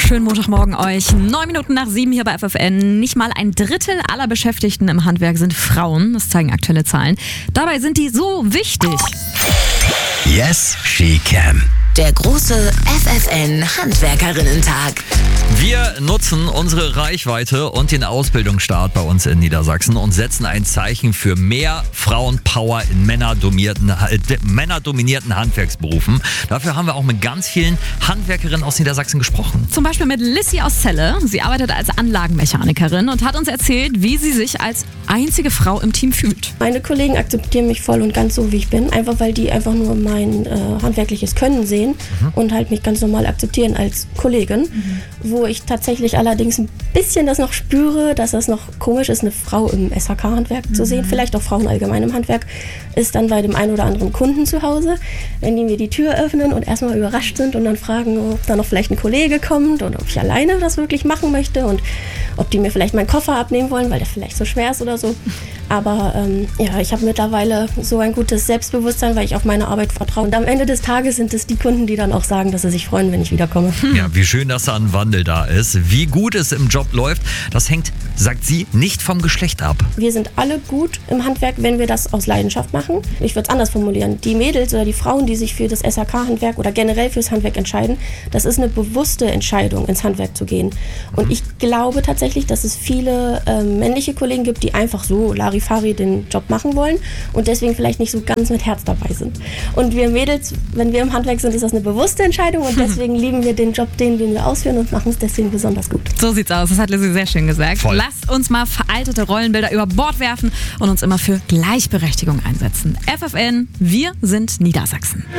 Schönen Montagmorgen euch. 9 Minuten nach 7 hier bei FFN. Nicht mal ein Drittel aller Beschäftigten im Handwerk sind Frauen. Das zeigen aktuelle Zahlen. Dabei sind die so wichtig. Yes, she can. Der große FFN-Handwerkerinnen-Tag. Wir nutzen unsere Reichweite und den Ausbildungsstart bei uns in Niedersachsen und setzen ein Zeichen für mehr Frauenpower in männerdominierten Handwerksberufen. Dafür haben wir auch mit ganz vielen Handwerkerinnen aus Niedersachsen gesprochen. Zum Beispiel mit Lissy aus Celle. Sie arbeitet als Anlagenmechanikerin und hat uns erzählt, wie sie sich als einzige Frau im Team fühlt. Meine Kollegen akzeptieren mich voll und ganz so, wie ich bin. Einfach, weil die einfach nur mein handwerkliches Können sehen und halt mich ganz normal akzeptieren als Kollegin. Wo ich tatsächlich allerdings ein bisschen das noch spüre, dass das noch komisch ist, eine Frau im SHK-Handwerk zu sehen. Vielleicht auch Frauen allgemein im Handwerk, ist dann bei dem einen oder anderen Kunden zu Hause, wenn die mir die Tür öffnen und erstmal überrascht sind und dann fragen, ob da noch vielleicht ein Kollege kommt und ob ich alleine das wirklich machen möchte und ob die mir vielleicht meinen Koffer abnehmen wollen, weil der vielleicht so schwer ist oder so. Aber ich habe mittlerweile so ein gutes Selbstbewusstsein, weil ich auf meine Arbeit vertraue. Und am Ende des Tages sind es die Kunden, die dann auch sagen, dass sie sich freuen, wenn ich wiederkomme. Ja, wie schön, dass da ein Wandel da ist. Wie gut es im Job läuft, das hängt, sagt sie, nicht vom Geschlecht ab. Wir sind alle gut im Handwerk, wenn wir das aus Leidenschaft machen. Ich würde es anders formulieren. Die Mädels oder die Frauen, die sich für das SHK-Handwerk oder generell fürs Handwerk entscheiden, das ist eine bewusste Entscheidung, ins Handwerk zu gehen. Und ich glaube tatsächlich, dass es viele männliche Kollegen gibt, die einfach so Larifari den Job machen wollen und deswegen vielleicht nicht so ganz mit Herz dabei sind. Und wir Mädels, wenn wir im Handwerk sind, ist das eine bewusste Entscheidung und deswegen lieben wir den Job, den wir ausführen und machen es deswegen besonders gut. So sieht's aus. Das hat Lissy sehr schön gesagt. Voll. Lasst uns mal veraltete Rollenbilder über Bord werfen und uns immer für Gleichberechtigung einsetzen. FFN, wir sind Niedersachsen.